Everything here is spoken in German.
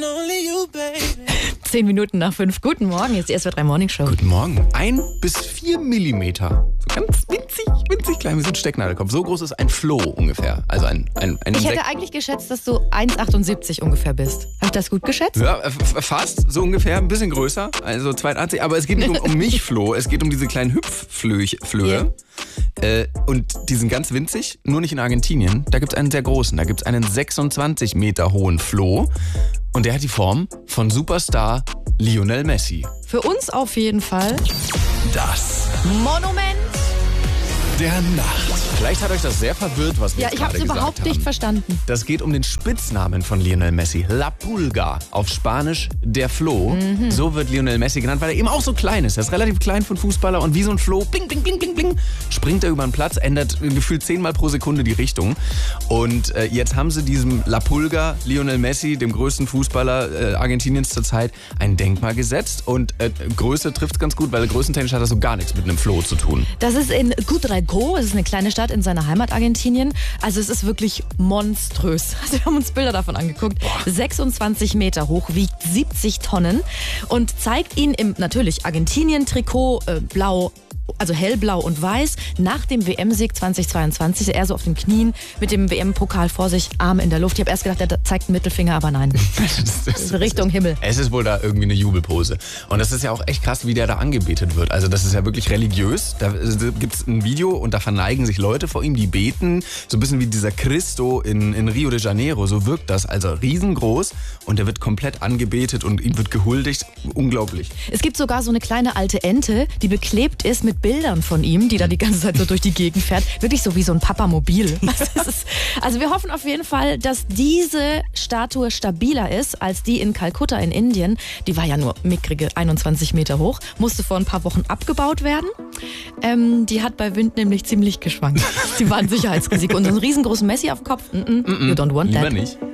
10 Minuten nach 5. Guten Morgen, hier ist die SWR3 Morning Show. Guten Morgen. 1 bis 4 Millimeter. So ganz winzig klein, wie so ein Stecknadelkopf. So groß ist ein Floh ungefähr. Also ein Ich hätte eigentlich geschätzt, dass du 1,78 ungefähr bist. Habe ich das gut geschätzt? Ja, fast so ungefähr. Ein bisschen größer. Also 82. Aber es geht nicht um mich, Floh. Es geht um diese kleinen Hüpfflöhe. Und die sind ganz winzig, nur nicht in Argentinien. Da gibt es einen sehr großen. Da gibt es einen 26 Meter hohen Floh. Und der hat die Form von Superstar Lionel Messi. Für uns auf jeden Fall. Das Monument. der Nacht. Vielleicht hat euch das sehr verwirrt, was wir Ja, jetzt ich habe gerade es überhaupt gesagt nicht haben. verstanden. Das geht um den Spitznamen von Lionel Messi. La Pulga. Auf Spanisch der Floh. So wird Lionel Messi genannt, weil er eben auch so klein ist. Er ist relativ klein für einen Fußballer und wie so ein Floh, bling, bling, bling, bling, bling, springt er über den Platz, ändert gefühlt 10-mal pro Sekunde die Richtung. Und jetzt haben sie diesem La Pulga, Lionel Messi, dem größten Fußballer Argentiniens zurzeit, ein Denkmal gesetzt. Und Größe trifft es ganz gut, weil größentechnisch hat das so gar nichts mit einem Floh zu tun. Das ist in Gudrego, es ist eine kleine Stadt in seiner Heimat Argentinien. Also es ist wirklich monströs. Also wir haben uns Bilder davon angeguckt. 26 Meter hoch, wiegt 70 Tonnen und zeigt ihn im natürlich Argentinien-Trikot, blau, also hellblau und weiß, nach dem WM-Sieg 2022, er so auf den Knien mit dem WM-Pokal vor sich, Arme in der Luft. Ich habe erst gedacht, er zeigt einen Mittelfinger, aber nein. Richtung Himmel. Es ist wohl da irgendwie eine Jubelpose. Und das ist ja auch echt krass, wie der da angebetet wird. Also das ist ja wirklich religiös. Da gibt es ein Video und da verneigen sich Leute vor ihm, die beten. So ein bisschen wie dieser Cristo in Rio de Janeiro. So wirkt das. Also riesengroß und der wird komplett angebetet und ihm wird gehuldigt. Unglaublich. Es gibt sogar so eine kleine alte Ente, die beklebt ist mit Bildern von ihm, die da die ganze Zeit so durch die Gegend fährt. Wirklich so wie so ein Papamobil. Also wir hoffen auf jeden Fall, dass diese Statue stabiler ist als die in Kalkutta in Indien. Die war ja nur mickrige 21 Meter hoch, musste vor ein paar Wochen abgebaut werden. Die hat bei Wind nämlich ziemlich geschwankt. Die war ein Sicherheitsrisiko. Und so einen riesengroßen Messi auf dem Kopf, you don't want Lieber that. nicht.